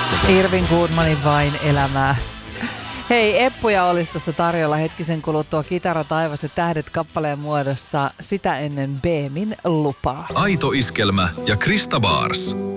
Irvin Goodmanin Vain elämää. Hei, Eppuja olisi tuossa tarjolla hetkisen kuluttua Kitara taivas ja tähdet kappaleen muodossa. Sitä ennen Beemin lupaa. Aito iskelmä ja Krista Baars.